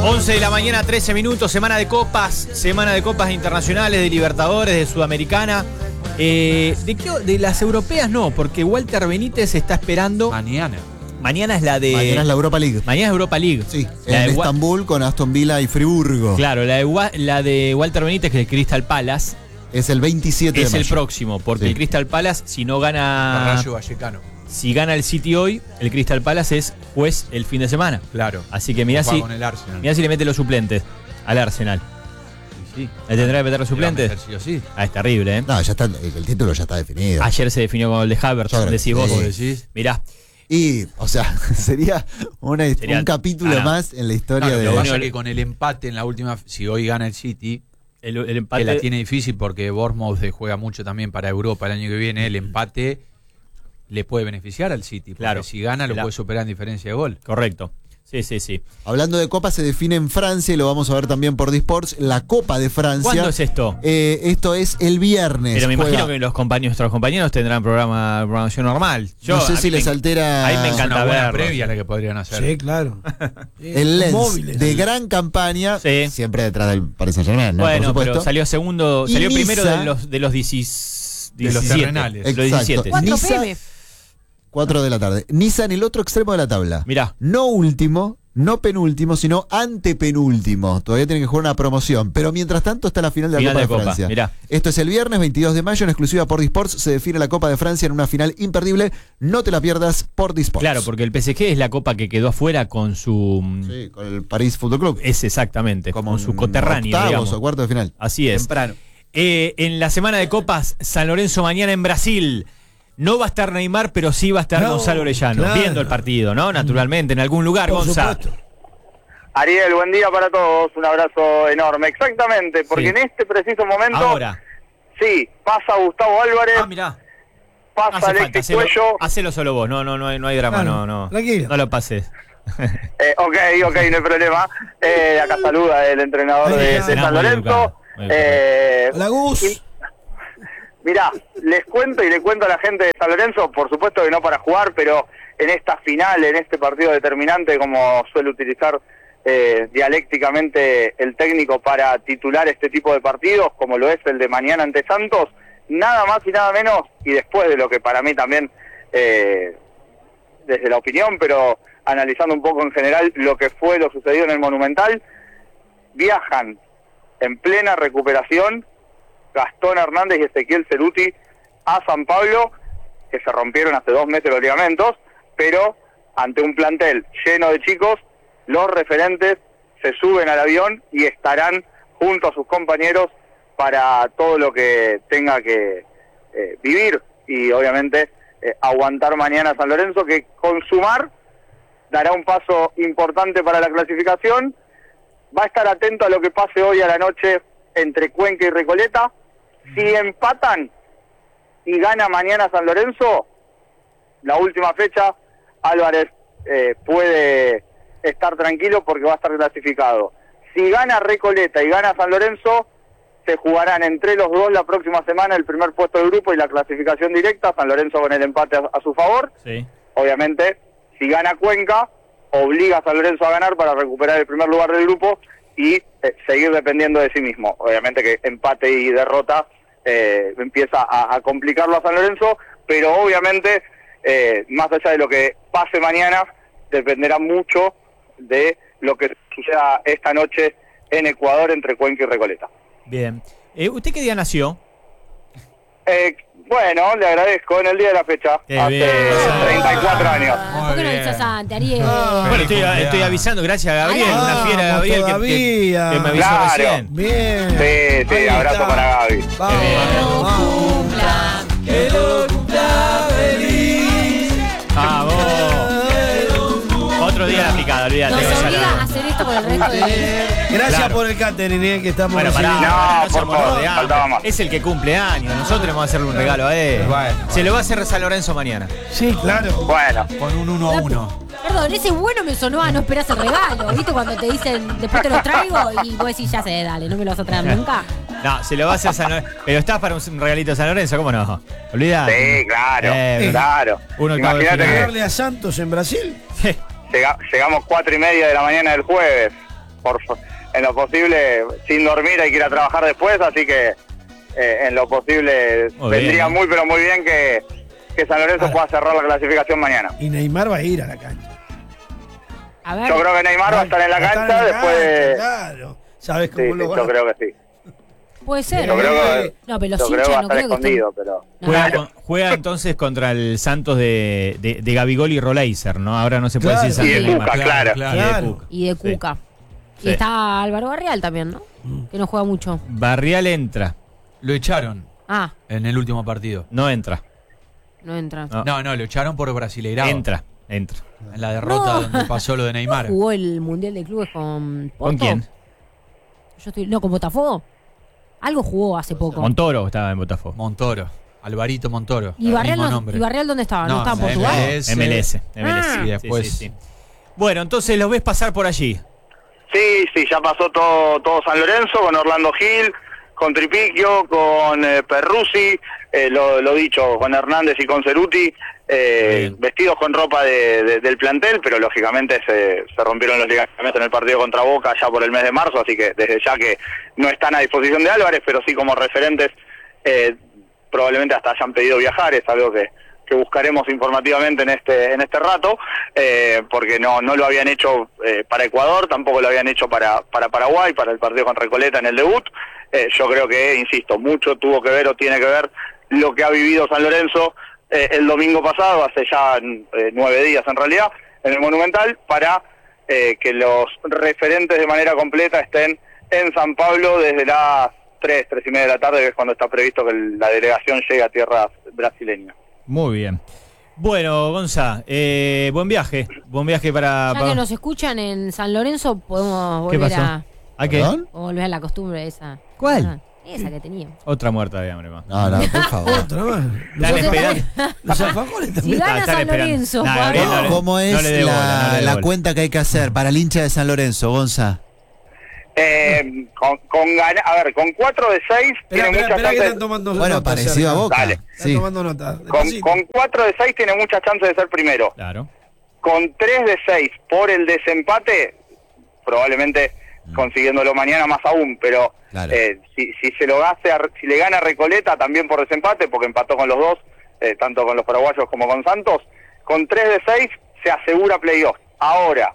11 de la mañana, 13 minutos, semana de copas internacionales, de Libertadores, de Sudamericana. De las europeas no, porque Walter Benítez está esperando. Mañana es la de. Mañana es la Europa League. Mañana es Europa League. Sí, en Estambul con Aston Villa y Friburgo. Claro, la de Walter Benítez, que es el Crystal Palace. Es el 27 de mayo. Es el próximo, porque sí. El Crystal Palace, si no gana. Rayo Vallecano. Si gana el City hoy, el Crystal Palace es juez el fin de semana. Claro. Así que mirá si le mete los suplentes al Arsenal. Sí. ¿Le tendrá que meter los suplentes? Sí. Es terrible, ¿eh? No, ya está, el título ya está definido. Ayer se definió con el de Havertz, decís vos. Mirá. Y, o sea, sería un capítulo más en la historia de. Lo que pasa es que con el empate en la última, si hoy gana el City, el empate que la tiene difícil porque Bournemouth juega mucho también para Europa el año que viene, el empate le puede beneficiar al City, porque claro, si gana lo puede superar en diferencia de gol. Correcto. Sí. Hablando de Copa, se define en Francia y lo vamos a ver también por Disports, la Copa de Francia. ¿Cuándo es esto? Esto es el viernes. Pero me imagino que nuestros compañeros tendrán programación normal. No sé si les altera. Ahí me encanta ver previa la que podrían hacer. Sí, claro. El Lens de gran campaña, siempre detrás del Paris Saint-Germain, ¿no? Bueno, pero salió primero de los 17 terrenales. Los 17. 4 PM. 4 de la tarde. Niza en el otro extremo de la tabla. Mirá. No último, no penúltimo, sino antepenúltimo. Todavía tiene que jugar una promoción. Pero mientras tanto está la final de la Copa de Francia. Mirá. Esto es el viernes 22 de mayo en exclusiva por Disports. Se define la Copa de Francia en una final imperdible. No te la pierdas por Disports. Claro, porque el PSG es la copa que quedó afuera con su. Sí, con el París Fútbol Club. Es exactamente. Como su coterráneo. Octavos o cuartos de final. Así es. Temprano. En la semana de copas, San Lorenzo mañana en Brasil. No va a estar Neymar, pero sí va a estar Gonzalo Orellano, viendo el partido, ¿no? Naturalmente, en algún lugar, Gonzalo. Ariel, buen día para todos, un abrazo enorme. Exactamente, porque en este preciso momento... Ahora. Sí, pasa Gustavo Álvarez. Mirá. Pasa Alexis Cuello. Hacelo solo vos, no hay drama, no. Tranquilo. No lo pases. Ok, no hay problema. Acá saluda el entrenador de San Lorenzo. La Gus. Mirá, les cuento y le cuento a la gente de San Lorenzo, por supuesto que no para jugar, pero en esta final, en este partido determinante, como suele utilizar dialécticamente el técnico para titular este tipo de partidos, como lo es el de mañana ante Santos, nada más y nada menos, y después de lo que para mí también, desde la opinión, pero analizando un poco en general lo que fue lo sucedido en el Monumental, viajan en plena recuperación Gastón Hernández y Ezequiel Ceruti a San Pablo, que se rompieron hace 2 meses los ligamentos, pero ante un plantel lleno de chicos, los referentes se suben al avión y estarán junto a sus compañeros para todo lo que tenga que vivir y obviamente aguantar mañana a San Lorenzo, que con sumar dará un paso importante para la clasificación. Va a estar atento a lo que pase hoy a la noche entre Cuenca y Recoleta. Si empatan y gana mañana San Lorenzo, la última fecha, Álvarez puede estar tranquilo porque va a estar clasificado. Si gana Recoleta y gana San Lorenzo, se jugarán entre los dos la próxima semana el primer puesto del grupo y la clasificación directa, San Lorenzo con el empate a su favor. Sí. Obviamente, si gana Cuenca, obliga a San Lorenzo a ganar para recuperar el primer lugar del grupo y seguir dependiendo de sí mismo. Obviamente que empate y derrota empieza a complicarlo a San Lorenzo, pero obviamente, más allá de lo que pase mañana, dependerá mucho de lo que suceda esta noche en Ecuador entre Cuenca y Recoleta. Bien. ¿Usted qué día nació? Bueno, le agradezco en el día de la fecha. Hace 34 años. ¿Por qué no dices antes, Ariel? Bueno, estoy avisando, gracias a Gabriel, una fiera Gabriel que me avisó recién. Bien. Sí, abrazo para Gaby. Que lo cumpla feliz. Vamos. Otro día de la picada, olvídate. Nos obliga a hacer esto por el resto de vida. Gracias por el catering que estamos recibiendo. No, por favor, faltaba más. Es el que cumple años, nosotros le vamos a hacerle un regalo a él. Bueno. Se lo va a hacer San Lorenzo mañana. Sí, claro. Bueno. Con un 1-1. Perdón, ese bueno me sonó a no esperas el regalo. ¿Viste cuando te dicen después te lo traigo? Y vos decís, ya sé, dale, no me lo vas a traer nunca. No, se lo va a hacer San Lorenzo. Pero estás para un regalito de San Lorenzo, ¿cómo no? Olvidá. Sí, claro. Imagínate que darle a Santos en Brasil. Llegamos 4:30 de la mañana del jueves. en lo posible, sin dormir hay que ir a trabajar después, así que en lo posible vendría muy pero muy bien que San Lorenzo pueda cerrar la clasificación mañana. Y Neymar va a ir a la cancha. A ver. Yo creo que Neymar va a estar en la cancha después. Claro, ¿sabes cómo Sí, lo va? yo creo que sí. Puede ser. Yo creo que, no, pero yo los creo que hinchas va a no estar creo que escondido, estén... pero... Juega entonces contra el Santos de Gabigol y Roleiser, ¿no? Ahora no se puede Claro. decir Santos Y de Neymar. Cuca, claro. Claro. Y de Cuca. Sí. Y está Álvaro Barrial también, ¿no? Que no juega mucho. Barrial entra, Lo echaron Ah, en el último partido. no entra. no entra. No. No, lo echaron por Brasileirao. Entra. En la derrota No. donde pasó lo de Neymar. ¿Jugó el Mundial de Clubes con Porto? ¿Con quién? No, con Botafogo. Algo jugó hace poco. Montoro estaba en Botafogo. Montoro. Alvarito Montoro. ¿Y Barrial, mismo nombre. ¿Y Barrial dónde estaba? ¿No, estaba en en Portugal? MLS. Ah. Y después... Sí. Bueno, entonces los ves pasar por allí. Sí, ya pasó todo San Lorenzo, con Orlando Gil, con Tripiquio, con Perruzzi, lo dicho, con Hernández y con Ceruti, vestidos con ropa del plantel, pero lógicamente se rompieron los ligamentos en el partido contra Boca ya por el mes de marzo, así que desde ya que no están a disposición de Álvarez, pero sí como referentes probablemente hasta hayan pedido viajar, es algo que buscaremos informativamente en este rato, porque no lo habían hecho para Ecuador, tampoco lo habían hecho para Paraguay, para el partido con Recoleta en el debut. Yo creo que, insisto, mucho tuvo que ver o tiene que ver lo que ha vivido San Lorenzo el domingo pasado, hace ya 9 días en realidad, en el Monumental, para que los referentes de manera completa estén en San Pablo desde las 3:30 de la tarde, que es cuando está previsto que la delegación llegue a tierras brasileñas. Muy bien. Bueno, Gonza, buen viaje para... Ya que nos escuchan en San Lorenzo, podemos ¿Qué volver pasó? ¿A qué? ¿Perdón? volver a la costumbre esa. ¿Cuál? Ah, esa que teníamos. Otra muerta de hambre más. No, por favor. Otra más. Están esperando. Los alfajores Si también. gana están San esperando. Lorenzo, Nah, Juan. Gabriel, no le- ¿Cómo es no le dé bola, no le dé la bola. cuenta que hay que hacer para el hincha de San Lorenzo, Gonza? Con 4 de 6 tiene muchas Espera que están chances. tomando Bueno, nota, parecido a Sergio. Boca. Dale. Están Sí. tomando nota. Con Despacito. 4 de 6 tiene muchas chances de ser primero. Claro. Con 3 de 6 por el desempate, probablemente consiguiéndolo mañana más aún, pero Claro. si si le gana Recoleta también por desempate, porque empató con los dos, tanto con los paraguayos como con Santos, con 3 de 6 se asegura playoff. Ahora,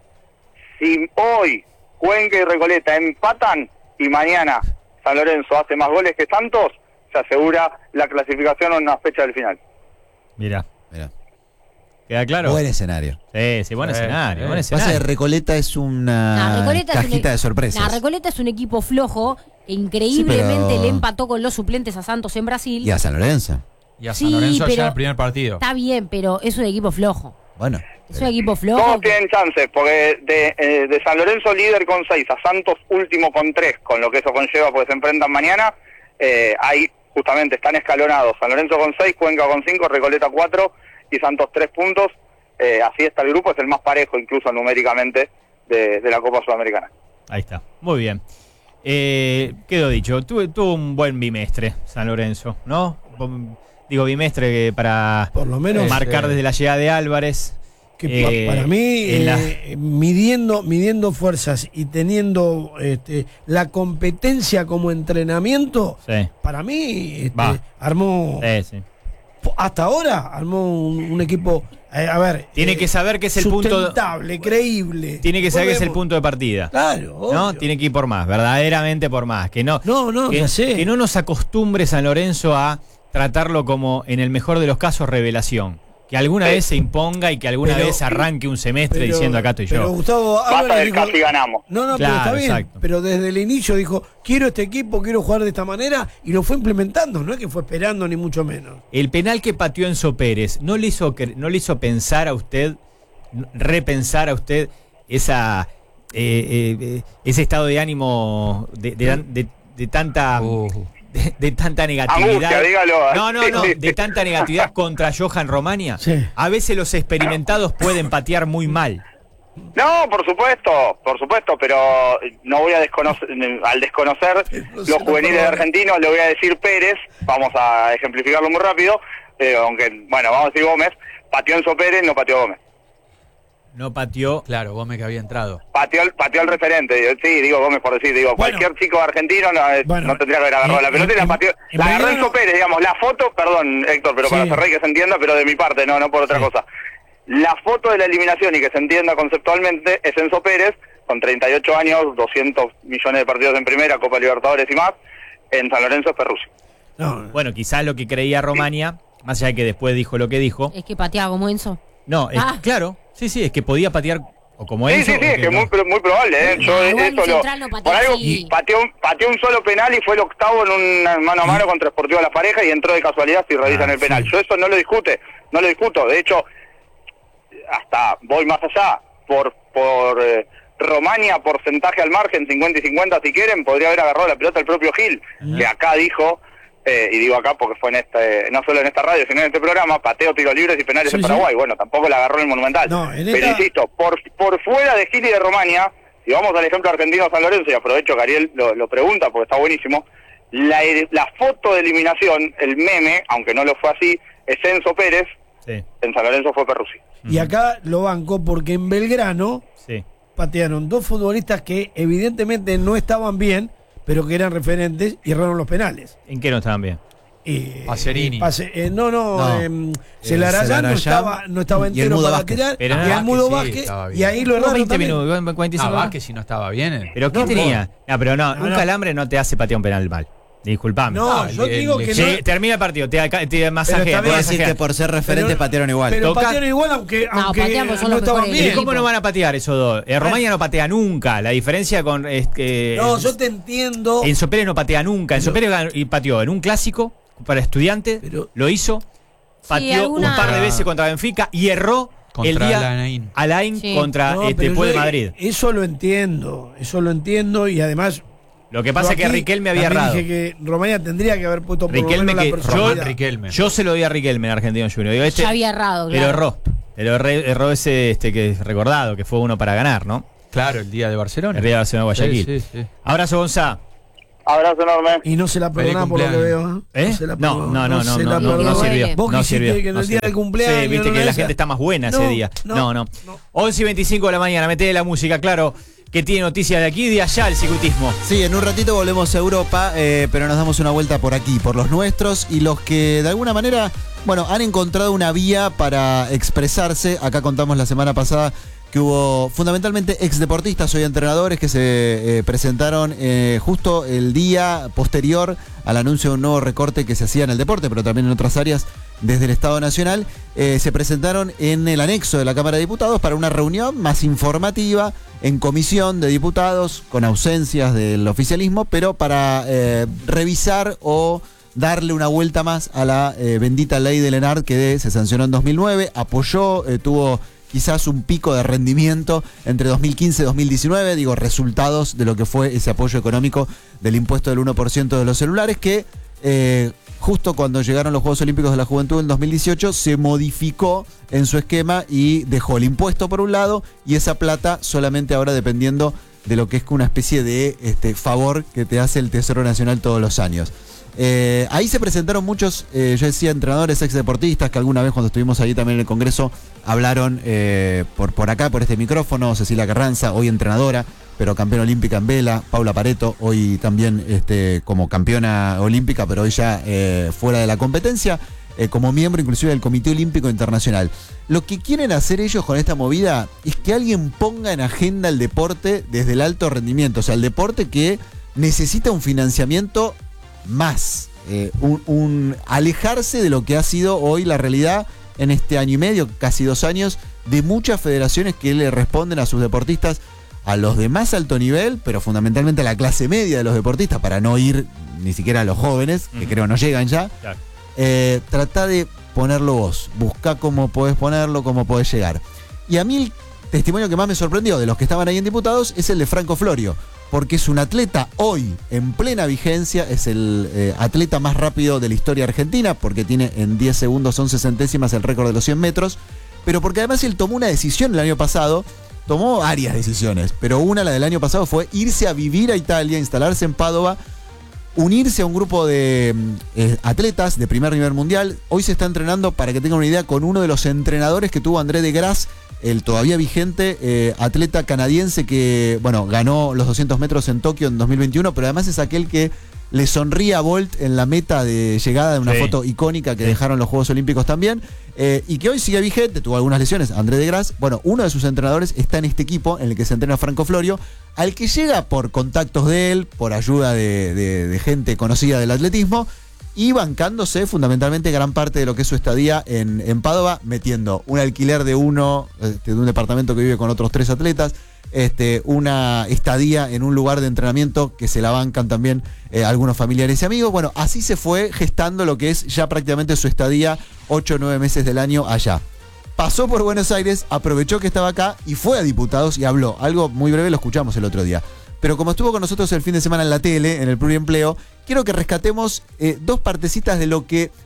si hoy Cuenca y Recoleta empatan y mañana San Lorenzo hace más goles que Santos, se asegura la clasificación en una fecha del final. Mirá. Mirá. ¿Queda claro? Buen escenario. Sí, buen escenario. Buen Pasa que escenario. Recoleta es una Recoleta es cajita de sorpresas. Recoleta es un equipo flojo que increíblemente Sí, pero- le empató con los suplentes a Santos en Brasil. Y a San Lorenzo. Y a Sí, San Lorenzo pero- allá en el primer partido. Está bien, pero es un equipo flojo. Bueno. Es un equipo flojo. Todos tienen chances, porque de San Lorenzo líder con 6, a Santos último con 3, con lo que eso conlleva, pues se enfrentan mañana, ahí justamente están escalonados, San Lorenzo con 6, Cuenca con 5, Recoleta 4 y Santos 3 puntos, así está el grupo, es el más parejo incluso numéricamente de la Copa Sudamericana. Ahí está. Muy bien. Quedó dicho. Tuvo un buen bimestre San Lorenzo, ¿no? Digo bimestre para Por lo menos marcar desde la llegada de Álvarez. que para mí en la- midiendo fuerzas y teniendo la competencia como entrenamiento, Sí. para mí Va. armó Sí. hasta ahora armó un equipo a ver, Tiene que saber que es el punto. sustentable, creíble. Tiene que saber que es el Podemos- punto de partida. Claro, ¿No? obvio. Tiene que ir por más, verdaderamente por más. Que no, No, que, ya sé. que no nos acostumbre San Lorenzo a tratarlo como, en el mejor de los casos, revelación. Que alguna vez se imponga y que alguna Pero- vez arranque un semestre Pero- diciendo acá estoy pero yo. Gustavo Basta Álvarez del dijo, casi ganamos. no, Claro, pero está bien. exacto. Pero desde el inicio dijo, quiero este equipo, quiero jugar de esta manera, y lo fue implementando, no es que fue esperando ni mucho menos. El penal que pateó Enzo Pérez, ¿no le hizo pensar a usted, repensar a usted ese estado de ánimo de tanta... De tanta negatividad. Angustia, dígalo. No, de tanta negatividad contra Johan Romania. Sí. A veces los experimentados pueden patear muy mal. No, por supuesto, pero no voy a desconocer, al desconocer los juveniles argentinos, le voy a decir Pérez, vamos a ejemplificarlo muy rápido, aunque, bueno, vamos a decir Gómez, pateó Enzo Pérez, no pateó Gómez. No pateó. Claro, Gómez que había entrado. Pateó al referente. Sí, digo Gómez por decir. Digo, Bueno. cualquier chico argentino no tendría que haber agarrado la pelota y la pateó. en La agarró Belgrano- Enzo Pérez, digamos. La foto, perdón, Héctor, pero Sí. para cerrar y que se entienda, pero de mi parte, no por otra cosa. La foto de la eliminación y que se entienda conceptualmente es Enzo Pérez, con 38 años, 200 millones de partidos en primera, Copa Libertadores y más. En San Lorenzo es Perruzzi. No, Bueno, quizás lo que creía Romania, más allá de que después dijo lo que dijo. Es que pateaba como Enzo. No, claro, sí, es que podía patear o como Sí, Enzo. sí, o es que no. muy probable, ¿eh? Yo Igual eso un lo... central no patea Por algo así. pateó un solo penal y fue el octavo en un mano a mano contra Sportivo La Pareja y entró de casualidad si revisan el penal. sí. Yo eso no lo discuto. De hecho, hasta voy más allá. Por Romania, porcentaje al margen, 50 y 50 si quieren, podría haber agarrado la pelota el propio Gil, que acá dijo, y digo acá porque fue en no solo en esta radio, sino en este programa, pateo, tiros libres y penales Sí, en sí. Paraguay. Bueno, tampoco la agarró en el Monumental. No, en Pero esta- insisto, por fuera de Gil y de Romania, si vamos al ejemplo argentino San Lorenzo, y aprovecho que Ariel lo pregunta porque está buenísimo, la foto de eliminación, el meme, aunque no lo fue así, es Enzo Pérez, Sí, en San Lorenzo fue Perruzzi. y acá lo banco porque en Belgrano sí. patearon dos futbolistas que evidentemente no estaban bien, pero que eran referentes y erraron los penales. ¿En qué no estaban bien? Pacerini. Celarayán no Celarayán estaba y el entero Mudo para Vázquez. tirar, Pero y no, el Mudo Vázquez sí Vázquez, estaba bien. y ahí lo ¿Cómo erraron 20 también. minutos, 45 Ah, Vázquez si no estaba bien. ¿Pero qué No, tenía? No, pero no, un no. calambre no te hace patear un penal mal. Disculpame. No, yo digo que Sí, no. termina el partido, te masajea. Pero está Voy a bien. decir que por ser referentes Pero- patearon igual. Pero Toca- patearon igual aunque pateamos, son no los estaban mejores ¿Y bien. cómo no van a patear esos dos? Romania no patea nunca. La diferencia con es que No, yo te entiendo. Enzo Pérez no patea nunca. Enzo Pérez y pateó en un clásico para estudiantes, Pero- lo hizo. Pateó alguna- un par de veces contra Benfica y erró Contra el día Alain. Sí. contra No, pero después de yo Madrid. Eso lo entiendo y además. Lo que pasa yo es que aquí Riquelme había también errado. dije que Romania tendría que haber puesto por lo Riquelme menos que la personalidad. Riquelme. yo se lo di a Riquelme en Argentino Junior. Digo, Ya había errado, Pero claro. erró. Pero erró ese que es recordado, que fue uno para ganar, ¿no? Claro, el día de Barcelona. El Río de Barcelona Guayaquil. Sí, sí, sí. Abrazo, Gonzá. Abrazo enorme. Y no se la Feliz perdonaba por lo que veo. cumpleaños. ¿Eh? se la No, perdonó, no se la sirvió. perdonó. Vos No quisiste sirvió. que en no el día del sirvió. cumpleaños. Sí, viste no que la esa- gente está más buena ese día. No. 11 y 25 de la mañana, metele la música, claro, que tiene noticias de aquí y de allá el circuitismo. Sí, en un ratito volvemos a Europa, pero nos damos una vuelta por aquí, por los nuestros y los que de alguna manera, bueno, han encontrado una vía para expresarse. Acá contamos la semana pasada que hubo fundamentalmente exdeportistas, hoy entrenadores, que se presentaron justo el día posterior al anuncio de un nuevo recorte que se hacía en el deporte, pero también en otras áreas desde el Estado Nacional. Se presentaron en el anexo de la Cámara de Diputados para una reunión más informativa en comisión de diputados, con ausencias del oficialismo, pero para revisar o darle una vuelta más a la bendita ley del ENARD que se sancionó en 2009, apoyó, tuvo quizás un pico de rendimiento entre 2015 y 2019, digo, resultados de lo que fue ese apoyo económico del impuesto del 1% de los celulares, que justo cuando llegaron los Juegos Olímpicos de la Juventud en 2018 se modificó en su esquema y dejó el impuesto por un lado y esa plata solamente ahora dependiendo de lo que es una especie de favor que te hace el Tesoro Nacional todos los años. Ahí se presentaron muchos, yo decía, entrenadores, exdeportistas, que alguna vez cuando estuvimos ahí también en el Congreso hablaron por acá, por este micrófono. Cecilia Carranza, hoy entrenadora, pero campeona olímpica en vela. Paula Pareto, hoy también como campeona olímpica, pero hoy ya fuera de la competencia, como miembro inclusive del Comité Olímpico Internacional. Lo que quieren hacer ellos con esta movida es que alguien ponga en agenda el deporte desde el alto rendimiento, o sea, el deporte que necesita un financiamiento más, un alejarse de lo que ha sido hoy la realidad en este año y medio, casi 2 años, de muchas federaciones que le responden a sus deportistas, a los de más alto nivel, pero fundamentalmente a la clase media de los deportistas, para no ir ni siquiera a los jóvenes, que creo no llegan ya. Claro. Trata de ponerlo vos, buscá cómo podés ponerlo, cómo podés llegar. Y a mí el testimonio que más me sorprendió de los que estaban ahí en diputados es el de Franco Florio, porque es un atleta hoy en plena vigencia, es el atleta más rápido de la historia argentina, porque tiene en 10 segundos 11 centésimas el récord de los 100 metros, pero porque además él tomó una decisión el año pasado, tomó varias decisiones, pero una, la del año pasado, fue irse a vivir a Italia, instalarse en Padova, unirse a un grupo de atletas de primer nivel mundial. Hoy se está entrenando, para que tengan una idea, con uno de los entrenadores que tuvo André de Grasse, el todavía vigente atleta canadiense que, bueno, ganó los 200 metros en Tokio en 2021, pero además es aquel que le sonríe a Bolt en la meta de llegada de una foto icónica que dejaron los Juegos Olímpicos también, y que hoy sigue vigente, tuvo algunas lesiones, André de Grasse. Bueno, uno de sus entrenadores está en este equipo en el que se entrena Franco Florio, al que llega por contactos de él, por ayuda de gente conocida del atletismo, y bancándose fundamentalmente gran parte de lo que es su estadía en Padova, metiendo un alquiler de un departamento que vive con otros 3 atletas, una estadía en un lugar de entrenamiento que se la bancan también algunos familiares y amigos. Bueno, así se fue gestando lo que es ya prácticamente su estadía, 8 o 9 meses del año allá. Pasó por Buenos Aires, aprovechó que estaba acá y fue a diputados y habló. Algo muy breve, lo escuchamos el otro día. Pero como estuvo con nosotros el fin de semana en la tele, en el Pluriempleo, quiero que rescatemos 2 partecitas de lo que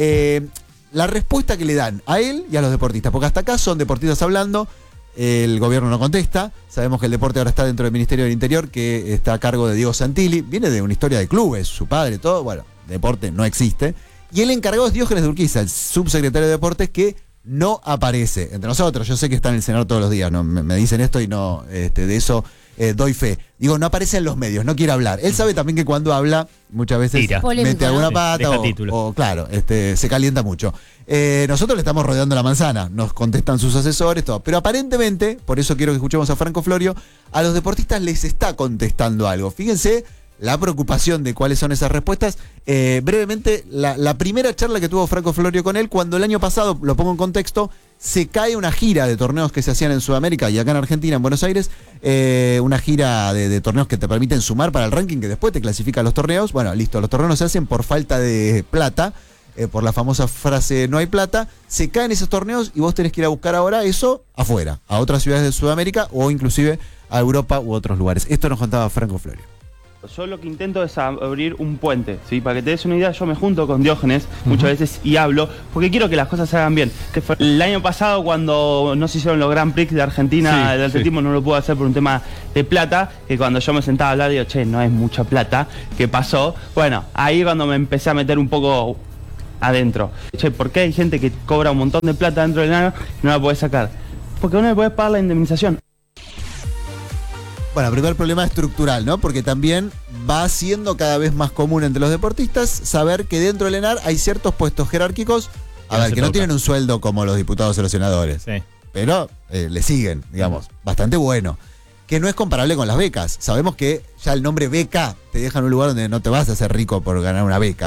la respuesta que le dan a él y a los deportistas. Porque hasta acá son deportistas hablando, el gobierno no contesta. Sabemos que el deporte ahora está dentro del Ministerio del Interior, que está a cargo de Diego Santilli. Viene de una historia de clubes, su padre, todo. Bueno, deporte no existe. Y el encargado es Diógenes de Urquiza, el subsecretario de Deportes, que no aparece entre nosotros. Yo sé que está en el Senado todos los días, ¿no? Me dicen esto y no, de eso doy fe. Digo, no aparece en los medios, no quiere hablar. Él sabe también que cuando habla, muchas veces mete alguna pata o claro, se calienta mucho. Nosotros le estamos rodeando la manzana, nos contestan sus asesores, todo. Pero aparentemente, por eso quiero que escuchemos a Franco Florio, a los deportistas les está contestando algo. Fíjense la preocupación de cuáles son esas respuestas. Brevemente, la primera charla que tuvo Franco Florio con él, cuando el año pasado, lo pongo en contexto, se cae una gira de torneos que se hacían en Sudamérica y acá en Argentina, en Buenos Aires, una gira de torneos que te permiten sumar para el ranking que después te clasifica a los torneos. Bueno, listo, los torneos no se hacen por falta de plata, por la famosa frase no hay plata. Se caen esos torneos y vos tenés que ir a buscar ahora eso afuera, a otras ciudades de Sudamérica o inclusive a Europa u otros lugares. Esto nos contaba Franco Florio. Yo lo que intento es abrir un puente, ¿sí? Para que te des una idea, yo me junto con Diógenes muchas veces y hablo, porque quiero que las cosas se hagan bien. El año pasado, cuando no se hicieron los Grand Prix de Argentina, el atletismo no lo pude hacer por un tema de plata, que cuando yo me sentaba a hablar, digo, che, no es mucha plata, ¿qué pasó? Bueno, ahí cuando me empecé a meter un poco adentro. Che, ¿por qué hay gente que cobra un montón de plata dentro del año y no la podés sacar? Porque no le podés pagar la indemnización. Bueno, primer problema estructural, ¿no? Porque también va siendo cada vez más común entre los deportistas saber que dentro del ENAR hay ciertos puestos jerárquicos, que no tienen un sueldo como los diputados o los senadores, pero le siguen, digamos, bastante bueno, que no es comparable con las becas. Sabemos que ya el nombre beca te deja en un lugar donde no te vas a hacer rico por ganar una beca.